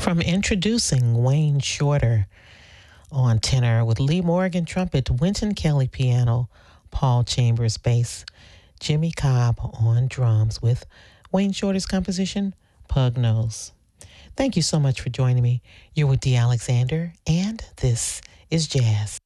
From introducing Wayne Shorter on tenor with Lee Morgan trumpet, Wynton Kelly piano, Paul Chambers bass, Jimmy Cobb on drums with Wayne Shorter's composition, Pug Nose. Thank you so much for joining me. You're with Dee Alexander, and this is Jazz.